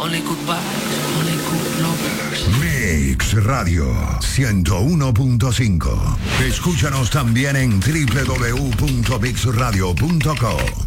Only goodbyes, only good lovers. Mix Radio 101.5. Escúchanos también en www.mixradio.co.